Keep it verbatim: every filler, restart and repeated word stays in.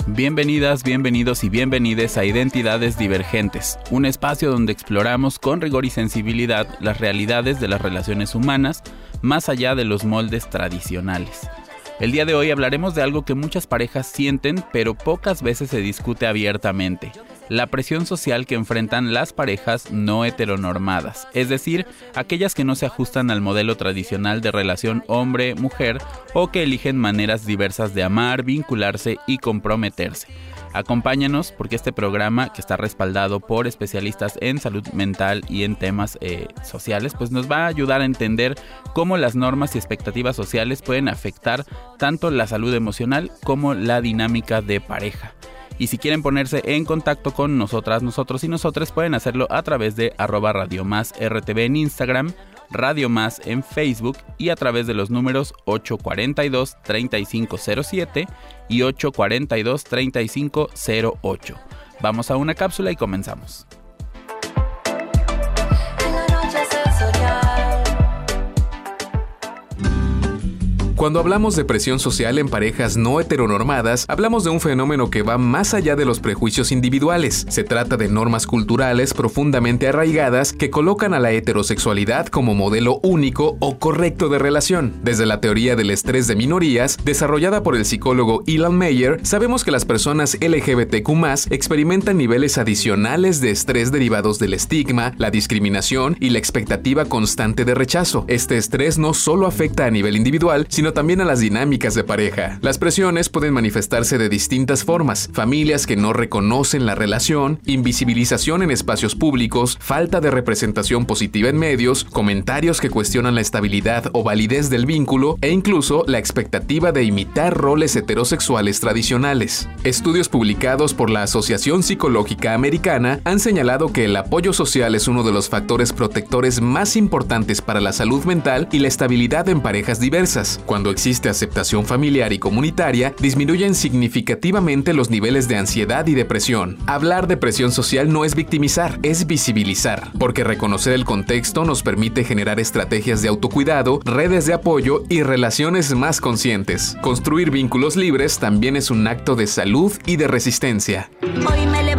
Bienvenidas, bienvenidos y bienvenides a Identidades Divergentes, un espacio donde exploramos con rigor y sensibilidad las realidades de las relaciones humanas más allá de los moldes tradicionales. El día de hoy hablaremos de algo que muchas parejas sienten, pero pocas veces se discute abiertamente: la presión social que enfrentan las parejas no heteronormadas, es decir, aquellas que no se ajustan al modelo tradicional de relación hombre-mujer o que eligen maneras diversas de amar, vincularse y comprometerse. Acompáñanos porque este programa, que está respaldado por especialistas en salud mental y en temas eh, sociales, pues nos va a ayudar a entender cómo las normas y expectativas sociales pueden afectar tanto la salud emocional como la dinámica de pareja. Y si quieren ponerse en contacto con nosotras, nosotros y nosotras, pueden hacerlo a través de arroba Radio Más R T V en Instagram, Radio Más en Facebook y a través de los números ocho cuatro dos, tres cinco cero siete y ocho cuatro dos, tres cinco cero ocho. Vamos a una cápsula y comenzamos. Cuando hablamos de presión social en parejas no heteronormadas, hablamos de un fenómeno que va más allá de los prejuicios individuales. Se trata de normas culturales profundamente arraigadas que colocan a la heterosexualidad como modelo único o correcto de relación. Desde la teoría del estrés de minorías, desarrollada por el psicólogo Ilan Meyer, sabemos que las personas L G B T Q más, experimentan niveles adicionales de estrés derivados del estigma, la discriminación y la expectativa constante de rechazo. Este estrés no solo afecta a nivel individual, sino también a las dinámicas de pareja. Las presiones pueden manifestarse de distintas formas: familias que no reconocen la relación, invisibilización en espacios públicos, falta de representación positiva en medios, comentarios que cuestionan la estabilidad o validez del vínculo e incluso la expectativa de imitar roles heterosexuales tradicionales. Estudios publicados por la Asociación Psicológica Americana han señalado que el apoyo social es uno de los factores protectores más importantes para la salud mental y la estabilidad en parejas diversas. Cuando existe aceptación familiar y comunitaria, disminuyen significativamente los niveles de ansiedad y depresión. Hablar de presión social no es victimizar, es visibilizar, porque reconocer el contexto nos permite generar estrategias de autocuidado, redes de apoyo y relaciones más conscientes. Construir vínculos libres también es un acto de salud y de resistencia. Hoy me levanté